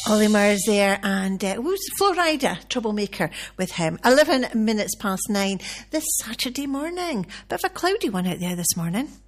Ollie Murs there, and who's Florida, Troublemaker with him. 11 minutes past 9 this Saturday morning. Bit of a cloudy one out there this morning.